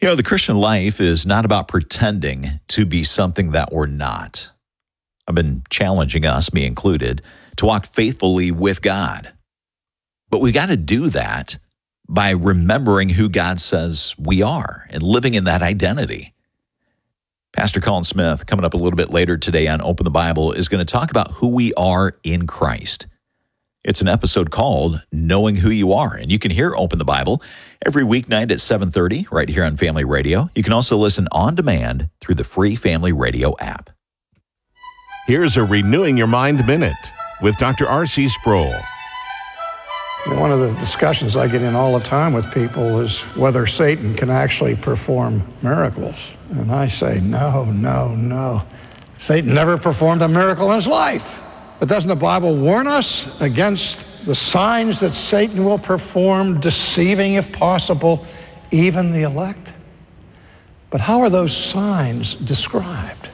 The Christian life is not about pretending to be something that we're not. I've been challenging us, me included, to walk faithfully with God. But we got to do that by remembering who God says we are and living in that identity. Pastor Colin Smith, coming up a little bit later today on Open the Bible, is going to talk about who we are in Christ. It's an episode called Knowing Who You Are, and you can hear Open the Bible every weeknight at 7:30 right here on Family Radio. You can also listen on demand through the free Family Radio app. Here's a Renewing Your Mind Minute with Dr. R.C. Sproul. One of the discussions I get in all the time with people is whether Satan can actually perform miracles. And I say, no. Satan never performed a miracle in his life. But doesn't the Bible warn us against the signs that Satan will perform, deceiving, if possible, even the elect? But how are those signs described?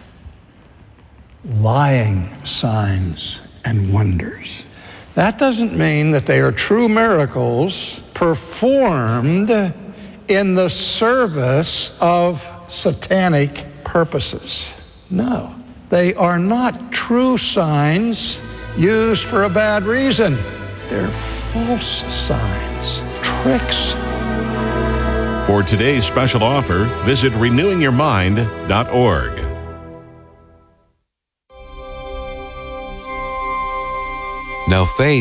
Lying signs and wonders. That doesn't mean that they are true miracles performed in the service of satanic purposes. No, they are not true signs used for a bad reason. They're false signs, tricks. For today's special offer, visit renewingyourmind.org. Now faith